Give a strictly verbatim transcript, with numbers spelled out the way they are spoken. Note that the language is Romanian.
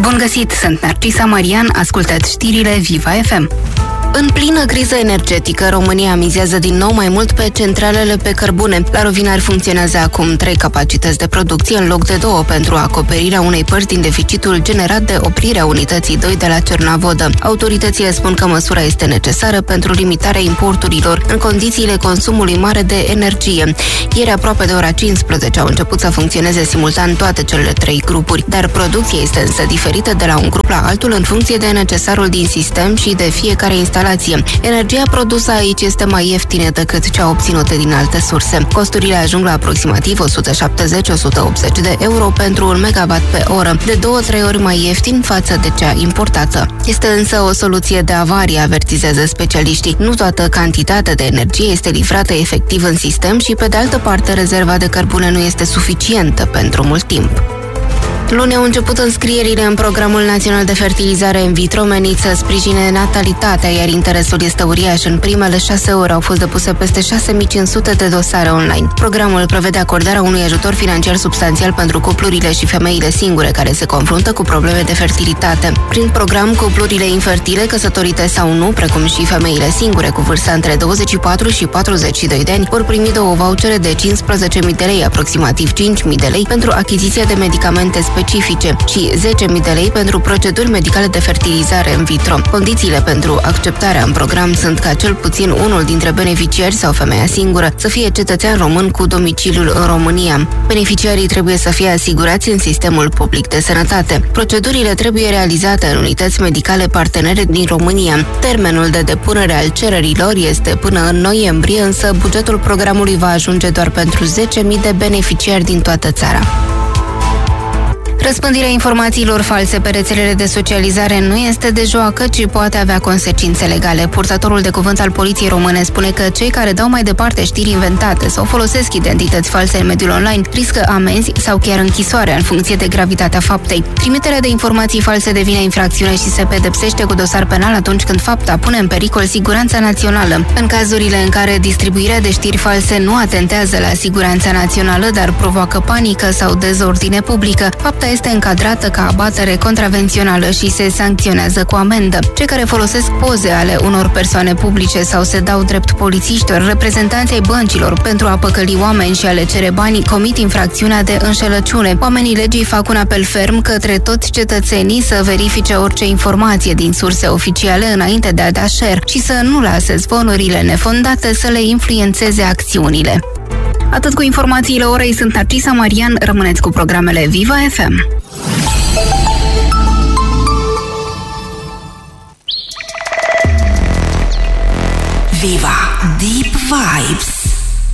Bun găsit, sunt Narcisa Marian, ascultați știrile Viva F M. În plină criză energetică, România mizează din nou mai mult pe centralele pe cărbune. La Rovinari funcționează acum trei capacități de producție în loc de două pentru acoperirea unei părți din deficitul generat de oprirea unității doi de la Cernavodă. Autoritățile spun că măsura este necesară pentru limitarea importurilor în condițiile consumului mare de energie. Ieri, aproape de ora cincisprezece, au început să funcționeze simultan toate cele trei grupuri, dar producția este însă diferită de la un grup la altul în funcție de necesarul din sistem și de fiecare instalație. Energia produsă aici este mai ieftină decât cea obținută din alte surse. Costurile ajung la aproximativ o sută șaptezeci - o sută optzeci de euro pentru un megawatt pe oră, de două-trei ori mai ieftin față de cea importată. Este însă o soluție de avarie, avertizează specialiștii. Nu toată cantitatea de energie este livrată efectiv în sistem și, pe de altă parte, rezerva de cărbune nu este suficientă pentru mult timp. Luni au început înscrierile în Programul Național de Fertilizare in vitro menit să sprijine natalitatea, iar interesul este uriaș. În primele șase ore au fost depuse peste șase mii cinci sute de dosare online. Programul prevede acordarea unui ajutor financiar substanțial pentru cuplurile și femeile singure care se confruntă cu probleme de fertilitate. Prin program, cuplurile infertile, căsătorite sau nu, precum și femeile singure cu vârsta între douăzeci și patru și patruzeci și doi de ani, vor primi două vouchere de cincisprezece mii de lei, aproximativ cinci mii de lei, pentru achiziția de medicamente specifice și zece mii de lei pentru proceduri medicale de fertilizare in vitro. Condițiile pentru acceptarea în program sunt ca cel puțin unul dintre beneficiari sau femeia singură să fie cetățean român cu domiciliul în România. Beneficiarii trebuie să fie asigurați în sistemul public de sănătate. Procedurile trebuie realizate în unități medicale partenere din România. Termenul de depunere al cererilor este până în noiembrie, însă bugetul programului va ajunge doar pentru zece mii de beneficiari din toată țara. Răspândirea informațiilor false pe rețelele de socializare nu este de joacă, ci poate avea consecințe legale. Purtătorul de cuvânt al Poliției Române spune că cei care dau mai departe știri inventate sau folosesc identități false în mediul online riscă amenzi sau chiar închisoarea în funcție de gravitatea faptei. Trimiterea de informații false devine infracțiune și se pedepsește cu dosar penal atunci când fapta pune în pericol siguranța națională. În cazurile în care distribuirea de știri false nu atentează la siguranța națională, dar provoacă panică sau dezordine publică, fapta este încadrată ca abatere contravențională și se sancționează cu amendă. Cei care folosesc poze ale unor persoane publice sau se dau drept polițiștilor, reprezentanții băncilor pentru a păcăli oameni și a le cere banii, comit infracțiunea de înșelăciune. Oamenii legii fac un apel ferm către toți cetățenii să verifice orice informație din surse oficiale înainte de a da share și să nu lase zvonurile nefondate să le influențeze acțiunile. Atât cu informațiile orei, sunt Narcisa Marian, rămâneți cu programele Viva F M. Viva Deep Vibes.